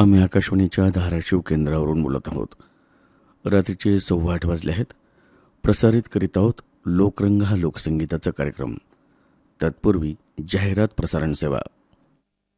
आम्ही आकाशवाणीच्या धाराशिव केंद्रावरून बोलत आहोत. रात्रीचे 8:15 वाजले आहेत. प्रसारित करीत आहोत लोकरंग हा लोकसंगीताचा कार्यक्रम. तत्पूर्वी जाहिरात प्रसारण सेवा.